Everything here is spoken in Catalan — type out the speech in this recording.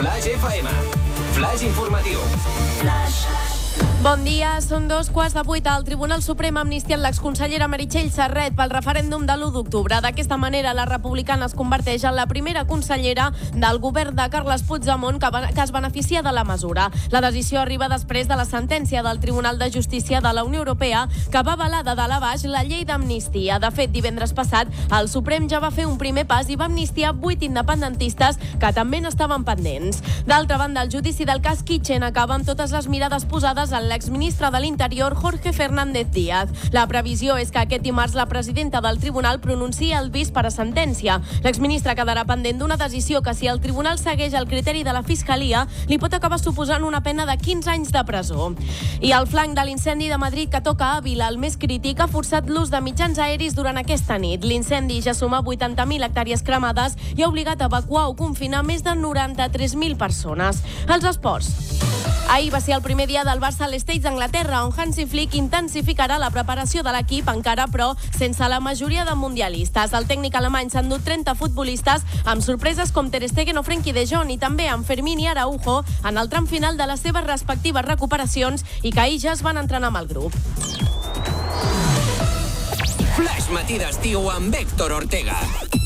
Flash FM. Flash informatiu. Bon dia, són 7:45. El Tribunal Suprem ha amnistiat l'exconsellera Meritxell Serret pel referèndum de l'1 d'octubre. D'aquesta manera, la republicana es converteix en la primera consellera del govern de Carles Puigdemont que es beneficia de la mesura. La decisió arriba després de la sentència del Tribunal de Justícia de la Unió Europea que va avalar de dalt a baix la llei d'amnistia. De fet, divendres passat, el Suprem ja va fer un primer pas i va amnistiar 8 independentistes que també n'estaven pendents. D'altra banda, el judici del cas Kitchen acaba amb totes les mirades posades en l'exministre de l'Interior, Jorge Fernández Díaz. La previsió és que aquest dimarts la presidenta del tribunal pronunciï el vis per a sentència. L'exministre quedarà pendent d'una decisió que, si el tribunal segueix el criteri de la Fiscalia, li pot acabar suposant una pena de 15 anys de presó. I el flanc de l'incendi de Madrid que toca Ávila, el més crític, ha forçat l'ús de mitjans aeris durant aquesta nit. L'incendi ja suma 80.000 hectàrees cremades i ha obligat a evacuar o confinar més de 93.000 persones. Els esports. Ahir va ser el primer dia del Barça a l'Estates d'Anglaterra, on Hansi Flick intensificarà la preparació de l'equip, encara però sense la majoria de mundialistes. El tècnic alemany s'ha endut 30 futbolistes amb sorpreses com Ter Stegen o Frenkie de Jong i també amb Fermín i Araujo en el tram final de les seves respectives recuperacions i que ahir ja es van entrenar amb el grup. Flash matí d'estiu amb Héctor Ortega.